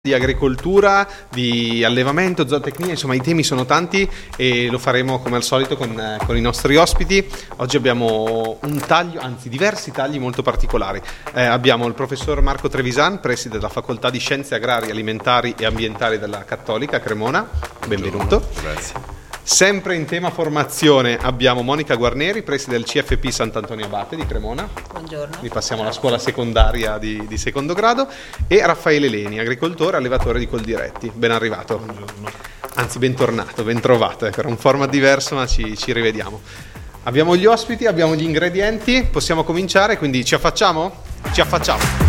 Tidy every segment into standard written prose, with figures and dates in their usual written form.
Di agricoltura, di allevamento, zootecnia, insomma i temi sono tanti e lo faremo come al solito con i nostri ospiti. Oggi abbiamo un taglio, anzi diversi tagli molto particolari. Abbiamo il professor Marco Trevisan, preside della Facoltà di Scienze Agrarie, Alimentari e Ambientali della Cattolica Cremona. Benvenuto. Grazie. Sempre in tema formazione abbiamo Monica Guarneri, preside del CFP Sant'Antonio Abate di Cremona. Buongiorno. Quindi passiamo alla scuola secondaria di secondo grado. E Raffaele Leni, agricoltore e allevatore di Coldiretti. Ben arrivato. Buongiorno. Anzi, bentornato, ben trovato. Era un format diverso, ma ci rivediamo. Abbiamo gli ospiti, abbiamo gli ingredienti, possiamo cominciare, quindi ci affacciamo? Ci affacciamo.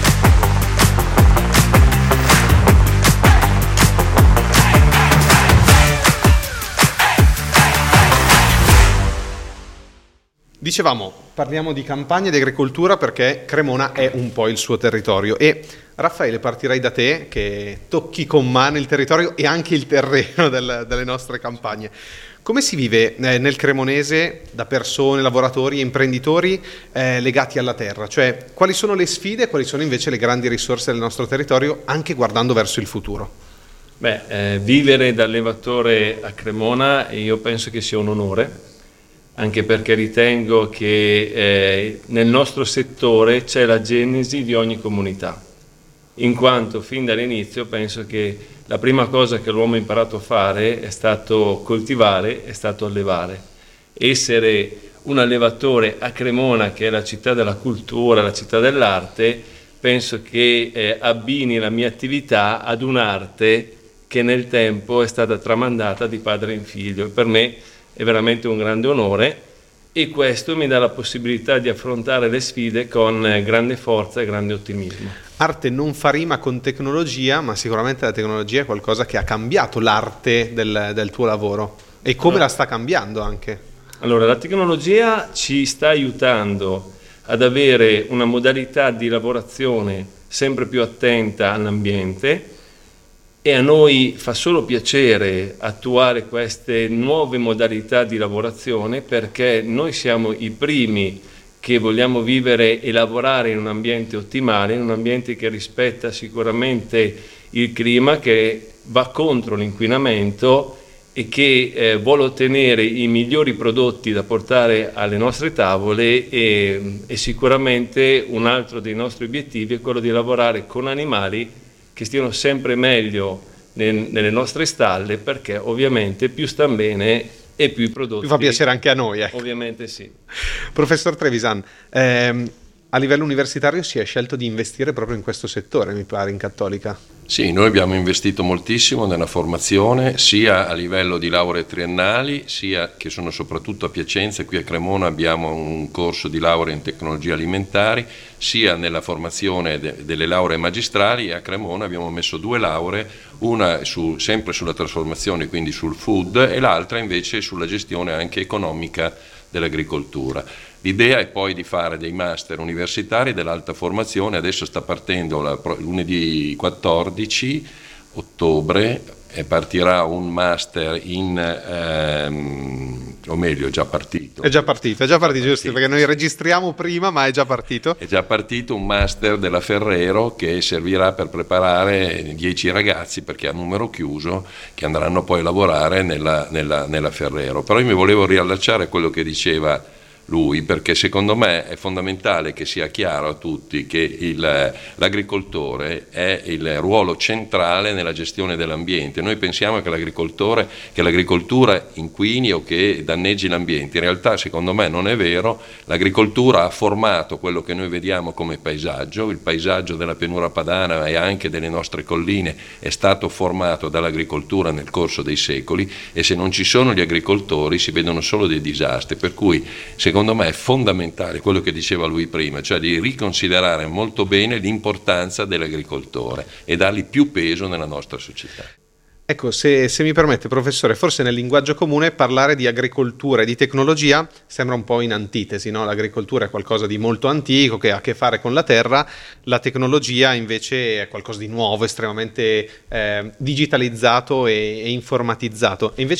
Dicevamo, parliamo di campagna e di agricoltura perché Cremona è un po' il suo territorio e Raffaele, partirei da te che tocchi con mano il territorio e anche il terreno delle nostre campagne. Come si vive nel cremonese da persone, lavoratori e imprenditori legati alla terra? Cioè, quali sono le sfide e quali sono invece le grandi risorse del nostro territorio anche guardando verso il futuro? Vivere da allevatore a Cremona io penso che sia un onore, anche perché ritengo che nel nostro settore c'è la genesi di ogni comunità, in quanto fin dall'inizio penso che la prima cosa che l'uomo ha imparato a fare è stato coltivare, è stato allevare. Essere un allevatore a Cremona, che è la città della cultura, la città dell'arte, penso che abbini la mia attività ad un'arte che nel tempo è stata tramandata di padre in figlio. Per me è veramente un grande onore e questo mi dà la possibilità di affrontare le sfide con grande forza e grande ottimismo. Arte non fa rima con tecnologia, ma sicuramente la tecnologia è qualcosa che ha cambiato l'arte del tuo lavoro. E come la sta cambiando anche? Allora, la tecnologia ci sta aiutando ad avere una modalità di lavorazione sempre più attenta all'ambiente, e a noi fa solo piacere attuare queste nuove modalità di lavorazione perché noi siamo i primi che vogliamo vivere e lavorare in un ambiente ottimale, in un ambiente che rispetta sicuramente il clima, che va contro l'inquinamento e che vuole ottenere i migliori prodotti da portare alle nostre tavole e sicuramente un altro dei nostri obiettivi è quello di lavorare con animali che stiano sempre meglio nelle nostre stalle, perché ovviamente più stanno bene e più i prodotti. Più fa piacere anche a noi, ecco. Ovviamente sì. Professor Trevisan, a livello universitario si è scelto di investire proprio in questo settore, mi pare, in Cattolica. Sì, noi abbiamo investito moltissimo nella formazione, sia a livello di lauree triennali, sia che sono soprattutto a Piacenza. Qui a Cremona abbiamo un corso di laurea in tecnologie alimentari, sia nella formazione delle lauree magistrali, e a Cremona abbiamo messo 2 lauree, una sempre sulla trasformazione, quindi sul food, e l'altra invece sulla gestione anche economica dell'agricoltura. L'idea è poi di fare dei master universitari dell'alta formazione. Adesso sta partendo lunedì 14 ottobre e partirà un master o meglio è già partito. È già partito, giusto, perché noi registriamo prima, ma è già partito. È già partito un master della Ferrero che servirà per preparare 10 ragazzi, perché a numero chiuso, che andranno poi a lavorare nella Ferrero. Però io mi volevo riallacciare a quello che diceva lui, perché secondo me è fondamentale che sia chiaro a tutti che l'agricoltore è il ruolo centrale nella gestione dell'ambiente. Noi pensiamo che l'agricoltura inquini o che danneggi l'ambiente. In realtà, secondo me, non è vero. L'agricoltura ha formato quello che noi vediamo come paesaggio. Il paesaggio della pianura padana e anche delle nostre colline è stato formato dall'agricoltura nel corso dei secoli, e se non ci sono gli agricoltori si vedono solo dei disastri. Per cui, secondo me è fondamentale quello che diceva lui prima, cioè di riconsiderare molto bene l'importanza dell'agricoltore e dargli più peso nella nostra società. Ecco, se mi permette, professore, forse nel linguaggio comune parlare di agricoltura e di tecnologia sembra un po' in antitesi, no? L'agricoltura è qualcosa di molto antico che ha a che fare con la terra, la tecnologia invece è qualcosa di nuovo, estremamente digitalizzato e informatizzato. E invece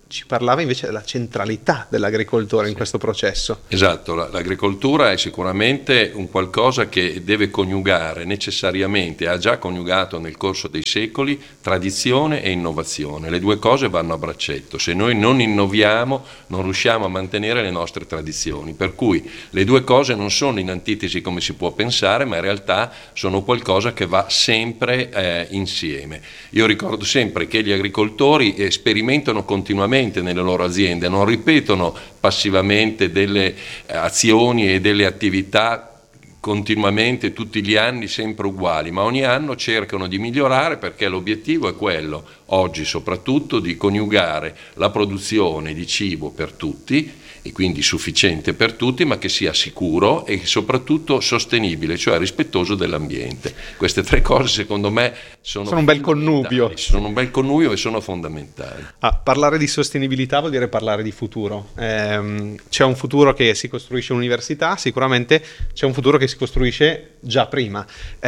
ci parlava invece della centralità dell'agricoltore in questo processo. Esatto, l'agricoltura è sicuramente un qualcosa che deve coniugare necessariamente, ha già coniugato nel corso dei secoli, tradizione e innovazione. Le due cose vanno a braccetto. Se noi non innoviamo non riusciamo a mantenere le nostre tradizioni, per cui le due cose non sono in antitesi come si può pensare, ma in realtà sono qualcosa che va sempre insieme. Io ricordo sempre che gli agricoltori sperimentano continuamente nelle loro aziende, non ripetono passivamente delle azioni e delle attività continuamente tutti gli anni sempre uguali, ma ogni anno cercano di migliorare, perché l'obiettivo è quello, oggi soprattutto, di coniugare la produzione di cibo per tutti e quindi sufficiente per tutti, ma che sia sicuro e soprattutto sostenibile, cioè rispettoso dell'ambiente. Queste tre cose secondo me sono un bel connubio. Sono un bel connubio e sono fondamentali. Parlare di sostenibilità vuol dire parlare di futuro. C'è un futuro che si costruisce all'università, sicuramente c'è un futuro che si costruisce già prima.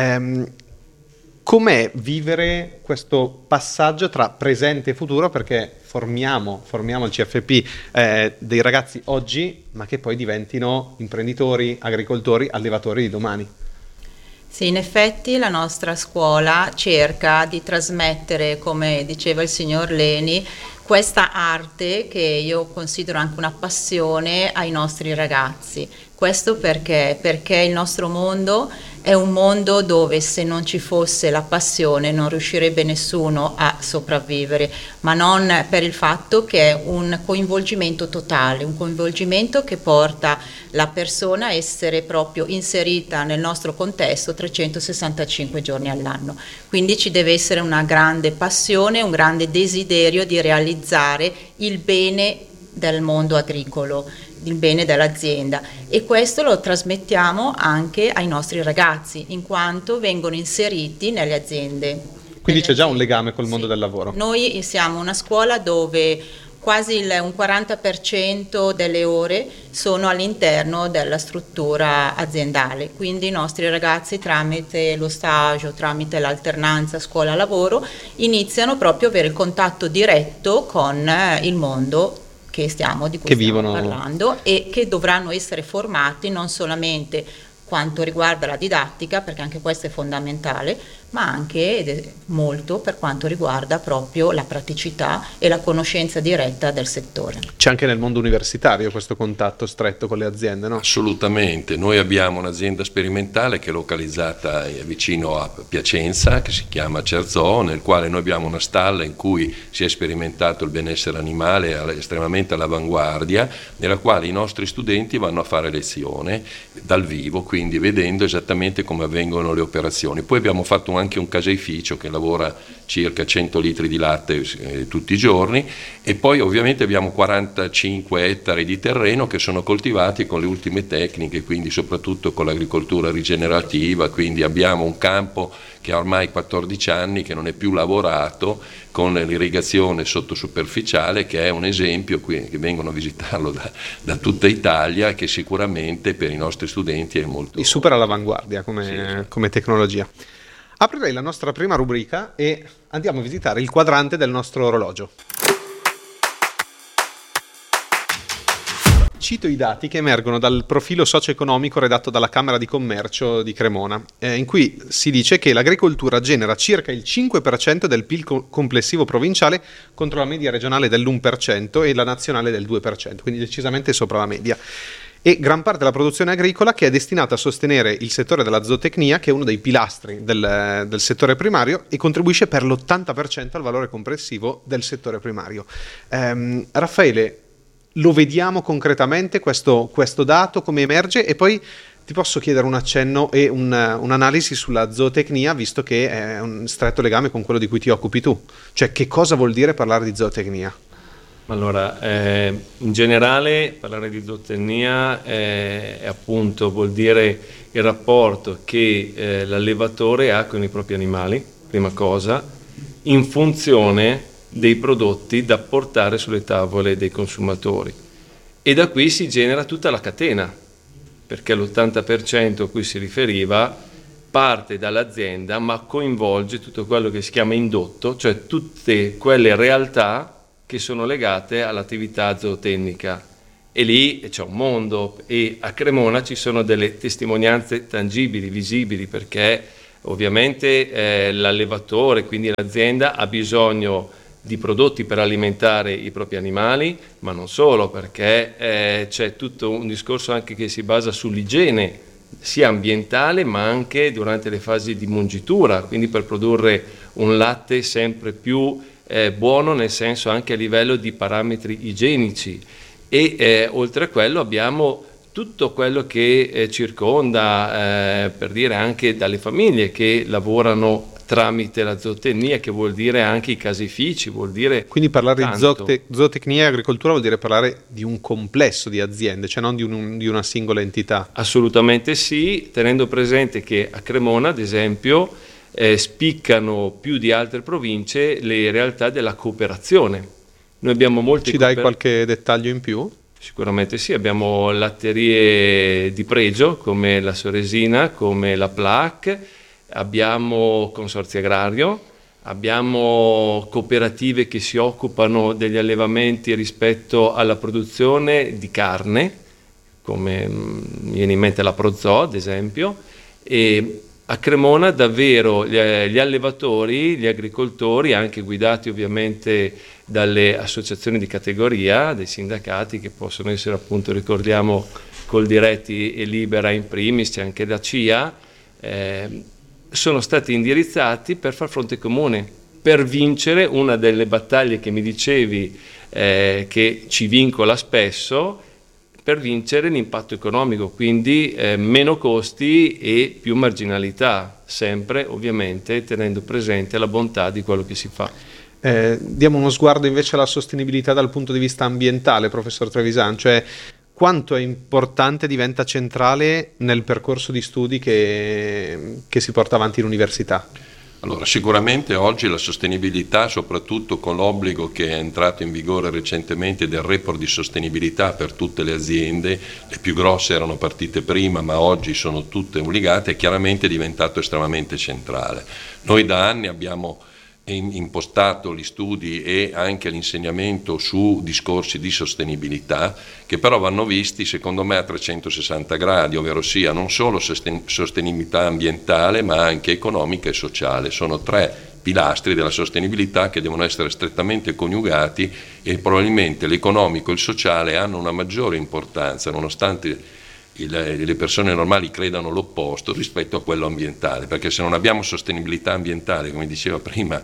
Com'è vivere questo passaggio tra presente e futuro? Perché formiamo il CFP dei ragazzi oggi, ma che poi diventino imprenditori, agricoltori, allevatori di domani. Sì, in effetti la nostra scuola cerca di trasmettere, come diceva il signor Leni, questa arte che io considero anche una passione ai nostri ragazzi. Questo perché il nostro mondo è un mondo dove se non ci fosse la passione non riuscirebbe nessuno a sopravvivere, ma non per il fatto che è un coinvolgimento totale, un coinvolgimento che porta la persona a essere proprio inserita nel nostro contesto 365 giorni all'anno. Quindi ci deve essere una grande passione, un grande desiderio di realizzare il bene del mondo agricolo, il bene dell'azienda, e questo lo trasmettiamo anche ai nostri ragazzi in quanto vengono inseriti nelle aziende. Quindi c'è già un legame col mondo del lavoro. Noi siamo una scuola dove quasi un 40% delle ore sono all'interno della struttura aziendale, quindi i nostri ragazzi tramite lo stage, tramite l'alternanza scuola-lavoro iniziano proprio a avere il contatto diretto con il mondo di cui stiamo parlando, e che dovranno essere formati non solamente quanto riguarda la didattica, perché anche questo è fondamentale, ma anche molto per quanto riguarda proprio la praticità e la conoscenza diretta del settore. C'è anche nel mondo universitario questo contatto stretto con le aziende, no? Assolutamente, noi abbiamo un'azienda sperimentale che è localizzata vicino a Piacenza, che si chiama Cerzoo, nel quale noi abbiamo una stalla in cui si è sperimentato il benessere animale estremamente all'avanguardia, nella quale i nostri studenti vanno a fare lezione dal vivo, quindi vedendo esattamente come avvengono le operazioni. Poi abbiamo fatto anche un caseificio che lavora circa 100 litri di latte tutti i giorni, e poi ovviamente abbiamo 45 ettari di terreno che sono coltivati con le ultime tecniche, quindi soprattutto con l'agricoltura rigenerativa, quindi abbiamo un campo che ha ormai 14 anni che non è più lavorato, con l'irrigazione sottosuperficiale, che è un esempio che vengono a visitarlo da tutta Italia, che sicuramente per i nostri studenti è molto... super all'avanguardia come tecnologia. Aprirei la nostra prima rubrica e andiamo a visitare il quadrante del nostro orologio. Cito i dati che emergono dal profilo socio-economico redatto dalla Camera di Commercio di Cremona, in cui si dice che l'agricoltura genera circa il 5% del PIL complessivo provinciale contro la media regionale dell'1% e la nazionale del 2%, quindi decisamente sopra la media. E gran parte della produzione agricola che è destinata a sostenere il settore della zootecnia, che è uno dei pilastri del settore primario e contribuisce per l'80% al valore complessivo del settore primario. Raffaele, lo vediamo concretamente questo dato, come emerge? E poi ti posso chiedere un accenno e un'analisi sulla zootecnia, visto che è un stretto legame con quello di cui ti occupi tu. Cioè, che cosa vuol dire parlare di zootecnia? Allora, in generale parlare di zootecnia appunto vuol dire il rapporto che l'allevatore ha con i propri animali, prima cosa, in funzione dei prodotti da portare sulle tavole dei consumatori. E da qui si genera tutta la catena, perché l'80% a cui si riferiva parte dall'azienda, ma coinvolge tutto quello che si chiama indotto, cioè tutte quelle realtà che sono legate all'attività zootecnica. E lì c'è un mondo, e a Cremona ci sono delle testimonianze tangibili, visibili, perché ovviamente l'allevatore, quindi l'azienda, ha bisogno di prodotti per alimentare i propri animali, ma non solo, perché c'è tutto un discorso anche che si basa sull'igiene, sia ambientale ma anche durante le fasi di mungitura, quindi per produrre un latte sempre più buono, nel senso anche a livello di parametri igienici. E oltre a quello abbiamo tutto quello che circonda, per dire anche dalle famiglie che lavorano tramite la zootecnia, che vuol dire anche i caseifici, vuol dire quindi parlare tanto. di zootecnia e agricoltura vuol dire parlare di un complesso di aziende, cioè non di una singola entità. Assolutamente sì, tenendo presente che a Cremona, ad esempio, spiccano più di altre province le realtà della cooperazione. Noi abbiamo molte Ci dai qualche dettaglio in più? Sicuramente sì, abbiamo latterie di pregio come la Soresina, come la PLAC, abbiamo consorzi agrario, abbiamo cooperative che si occupano degli allevamenti rispetto alla produzione di carne, come mi viene in mente la Prozoo ad esempio, e a Cremona davvero gli allevatori, gli agricoltori, anche guidati ovviamente dalle associazioni di categoria, dei sindacati che possono essere appunto, ricordiamo, Coldiretti e Libera in primis, c'è anche la CIA, sono stati indirizzati per far fronte comune, per vincere una delle battaglie che mi dicevi che ci vincola spesso, per vincere l'impatto economico, quindi meno costi e più marginalità, sempre ovviamente tenendo presente la bontà di quello che si fa. Diamo uno sguardo invece alla sostenibilità dal punto di vista ambientale, professor Trevisan, cioè quanto è importante, diventa centrale nel percorso di studi che si porta avanti in università? Allora, sicuramente oggi la sostenibilità, soprattutto con l'obbligo che è entrato in vigore recentemente del report di sostenibilità per tutte le aziende, le più grosse erano partite prima ma oggi sono tutte obbligate, è chiaramente diventato estremamente centrale. Noi da anni abbiamo impostato gli studi e anche l'insegnamento su discorsi di sostenibilità che però vanno visti secondo me a 360 gradi, ovvero sia non solo sostenibilità ambientale ma anche economica e sociale. Sono tre pilastri della sostenibilità che devono essere strettamente coniugati e probabilmente l'economico e il sociale hanno una maggiore importanza nonostante le persone normali credano l'opposto rispetto a quello ambientale, perché se non abbiamo sostenibilità ambientale, come diceva prima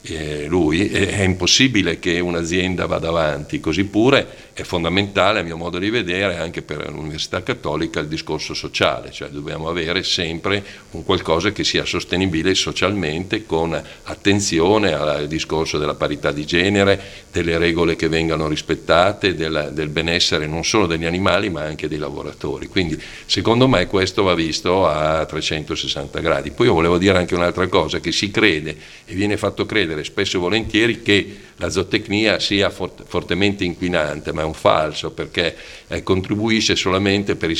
lui, è impossibile che un'azienda vada avanti. Così pure è fondamentale, a mio modo di vedere, anche per l'Università Cattolica il discorso sociale, cioè dobbiamo avere sempre un qualcosa che sia sostenibile socialmente, con attenzione al discorso della parità di genere, delle regole che vengano rispettate, del benessere non solo degli animali ma anche dei lavoratori. Quindi secondo me questo va visto a 360 gradi. Poi io volevo dire anche un'altra cosa, che si crede e viene fatto credere spesso e volentieri che la zootecnia sia fortemente inquinante, ma è un falso, perché contribuisce solamente per il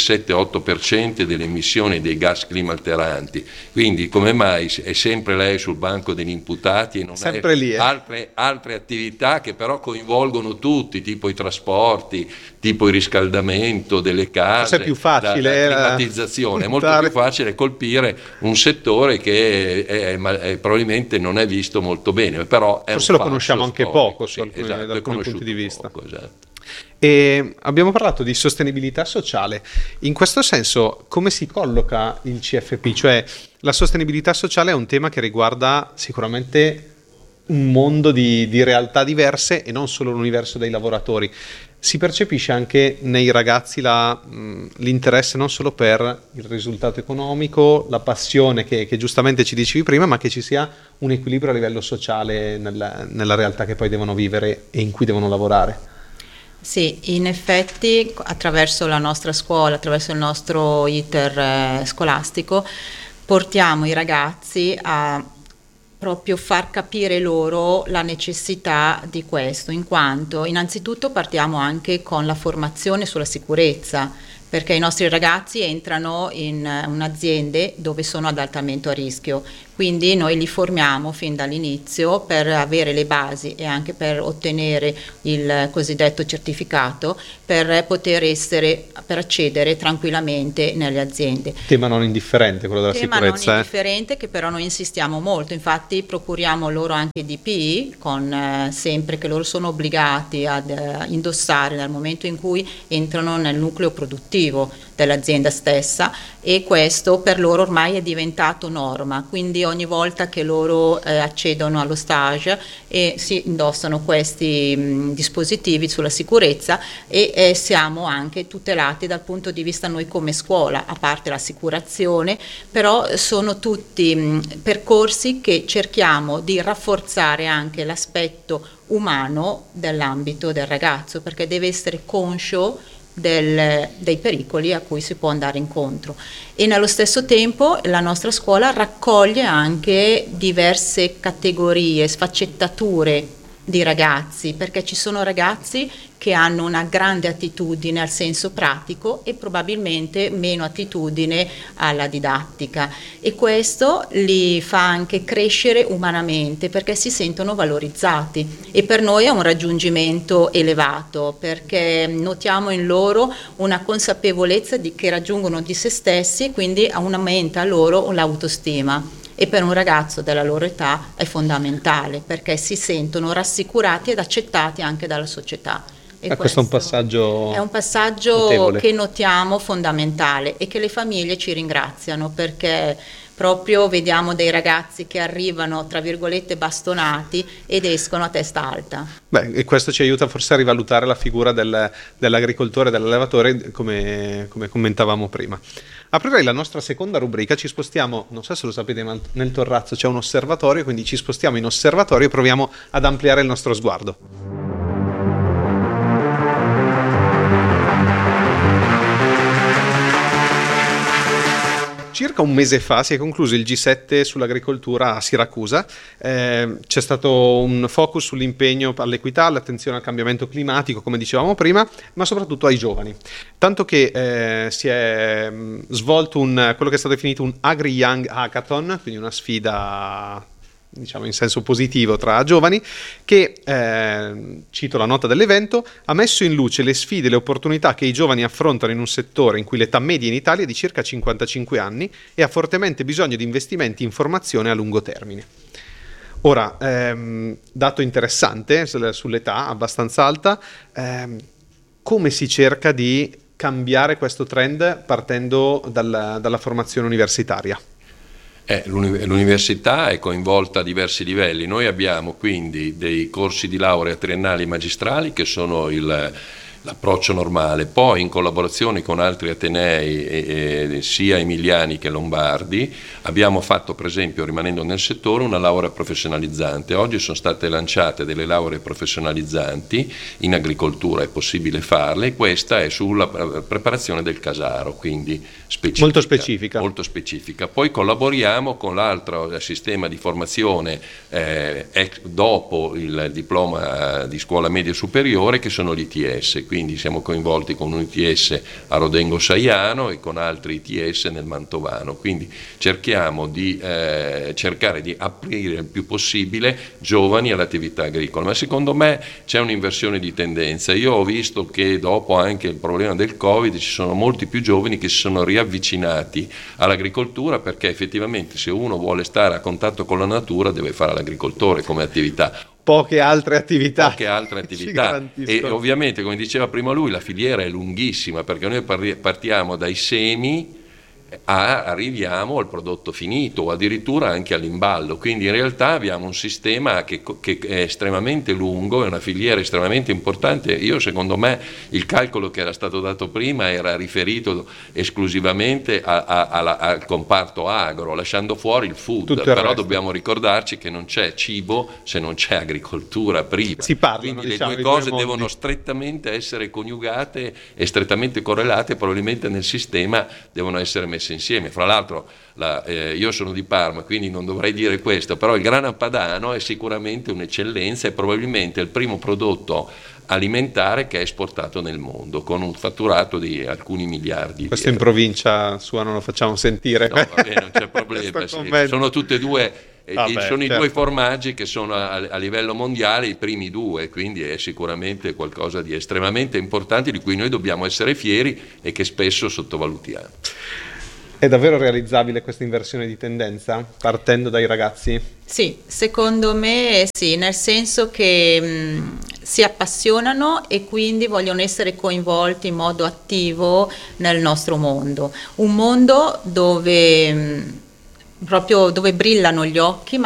7-8% delle emissioni dei gas climalteranti. Quindi come mai è sempre lei sul banco degli imputati e non sempre lì, altre attività che però coinvolgono tutti, tipo i trasporti, tipo il riscaldamento delle case, è più facile, la climatizzazione, è molto più facile colpire un settore che probabilmente non è visto molto bene, però è forse lo conosciamo anche poco da alcuni punti di vista. Poco, esatto. E abbiamo parlato di sostenibilità sociale. In questo senso, come si colloca il CFP? Cioè, la sostenibilità sociale è un tema che riguarda sicuramente un mondo di realtà diverse e non solo l'universo dei lavoratori. Si percepisce anche nei ragazzi l'interesse non solo per il risultato economico, la passione che giustamente ci dicevi prima, ma che ci sia un equilibrio a livello sociale nella realtà che poi devono vivere e in cui devono lavorare. Sì, in effetti attraverso la nostra scuola, attraverso il nostro iter scolastico, portiamo i ragazzi a proprio far capire loro la necessità di questo, in quanto innanzitutto partiamo anche con la formazione sulla sicurezza, perché i nostri ragazzi entrano in un'azienda dove sono ad alto a rischio, quindi noi li formiamo fin dall'inizio per avere le basi e anche per ottenere il cosiddetto certificato per poter accedere tranquillamente nelle aziende. Tema non indifferente quello della Tema sicurezza. Non indifferente, che però noi insistiamo molto, infatti procuriamo loro anche DPI sempre che loro sono obbligati ad indossare nel momento in cui entrano nel nucleo produttivo dell'azienda stessa, e questo per loro ormai è diventato norma, quindi ogni volta che loro accedono allo stage e si indossano questi dispositivi sulla sicurezza e siamo anche tutelati dal punto di vista noi come scuola, a parte l'assicurazione, però sono tutti percorsi che cerchiamo di rafforzare anche l'aspetto umano dell'ambito del ragazzo, perché deve essere conscio dei pericoli a cui si può andare incontro, e nello stesso tempo la nostra scuola raccoglie anche diverse categorie, sfaccettature di ragazzi, perché ci sono ragazzi che hanno una grande attitudine al senso pratico e probabilmente meno attitudine alla didattica, e questo li fa anche crescere umanamente perché si sentono valorizzati, e per noi è un raggiungimento elevato perché notiamo in loro una consapevolezza che raggiungono di se stessi, e quindi aumenta loro l'autostima. E per un ragazzo della loro età è fondamentale perché si sentono rassicurati ed accettati anche dalla società. E questo è un passaggio notevole, che notiamo fondamentale, e che le famiglie ci ringraziano, perché proprio vediamo dei ragazzi che arrivano tra virgolette bastonati ed escono a testa alta. Beh, e questo ci aiuta forse a rivalutare la figura dell'agricoltore e dell'allevatore, come commentavamo prima. Aprirei la nostra seconda rubrica, ci spostiamo, non so se lo sapete, ma nel Torrazzo c'è un osservatorio, quindi ci spostiamo in osservatorio e proviamo ad ampliare il nostro sguardo. Circa un mese fa si è concluso il G7 sull'agricoltura a Siracusa. C'è stato un focus sull'impegno all'equità, all'attenzione al cambiamento climatico, come dicevamo prima, ma soprattutto ai giovani. Tanto che si è svolto quello che è stato definito un Agri-Young Hackathon, quindi una sfida, diciamo in senso positivo, tra giovani, che, cito la nota dell'evento, ha messo in luce le sfide e le opportunità che i giovani affrontano in un settore in cui l'età media in Italia è di circa 55 anni e ha fortemente bisogno di investimenti in formazione a lungo termine. Ora, dato interessante sull'età abbastanza alta, come si cerca di cambiare questo trend partendo dalla formazione universitaria? L'università è coinvolta a diversi livelli. Noi abbiamo quindi dei corsi di laurea triennali e magistrali che sono l'approccio normale, poi in collaborazione con altri atenei sia emiliani che lombardi abbiamo fatto, per esempio, rimanendo nel settore, una laurea professionalizzante. Oggi sono state lanciate delle lauree professionalizzanti in agricoltura, è possibile farle, e questa è sulla preparazione del casaro, quindi molto specifica. Poi collaboriamo con l'altro sistema di formazione dopo il diploma di scuola media superiore, che sono gli ITS. Quindi siamo coinvolti con un ITS a Rodengo Saiano e con altri ITS nel Mantovano. Quindi cerchiamo di cercare di aprire il più possibile giovani all'attività agricola, ma secondo me c'è un'inversione di tendenza. Io ho visto che dopo anche il problema del Covid ci sono molti più giovani che si sono riavvicinati all'agricoltura, perché effettivamente se uno vuole stare a contatto con la natura deve fare l'agricoltore come attività. Poche altre attività. E ovviamente, come diceva prima lui, la filiera è lunghissima, perché noi partiamo dai semi arriviamo al prodotto finito o addirittura anche all'imballo, quindi in realtà abbiamo un sistema che è estremamente lungo, è una filiera estremamente importante. Secondo me il calcolo che era stato dato prima era riferito esclusivamente al comparto agro, lasciando fuori il food, però dobbiamo ricordarci che non c'è cibo se non c'è agricoltura prima, quindi le due cose devono strettamente essere coniugate e strettamente correlate, probabilmente nel sistema devono essere messe messe insieme. Fra l'altro io sono di Parma, quindi non dovrei dire questo, però il grana padano è sicuramente un'eccellenza e probabilmente il primo prodotto alimentare che è esportato nel mondo, con un fatturato di alcuni miliardi. Questo in provincia sua non lo facciamo sentire. No, vabbè, non c'è problema. Sono tutte e due. Sono i due formaggi che sono a livello mondiale i primi due, quindi è sicuramente qualcosa di estremamente importante di cui noi dobbiamo essere fieri e che spesso sottovalutiamo. È davvero realizzabile questa inversione di tendenza partendo dai ragazzi? Sì, secondo me sì, nel senso che si appassionano e quindi vogliono essere coinvolti in modo attivo nel nostro mondo. Un mondo dove proprio dove brillano gli occhi, ma